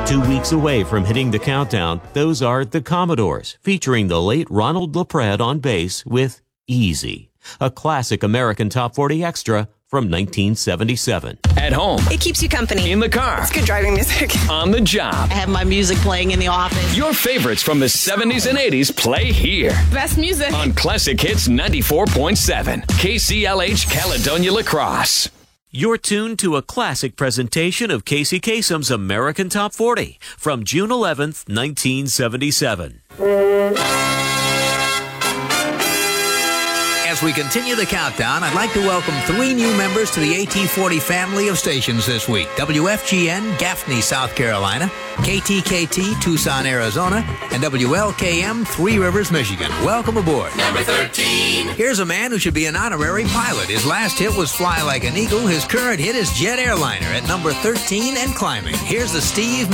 2 weeks away from hitting the countdown, those are the Commodores, featuring the late Ronald LaPrade on bass with Easy, a classic American Top 40 extra from 1977. At home. It keeps you company. In the car. It's good driving music. On the job. I have my music playing in the office. Your favorites from the 70s and 80s play here. Best music. On Classic Hits 94.7. KCLH Caledonia La Crosse. You're tuned to a classic presentation of Casey Kasem's American Top 40 from June 11th, 1977. As we continue the countdown, I'd like to welcome 3 new members to the AT40 family of stations this week. WFGN, Gaffney, South Carolina, KTKT, Tucson, Arizona, and WLKM, Three Rivers, Michigan. Welcome aboard. Number 13. Here's a man who should be an honorary pilot. His last hit was Fly Like an Eagle. His current hit is Jet Airliner at number 13 and climbing. Here's the Steve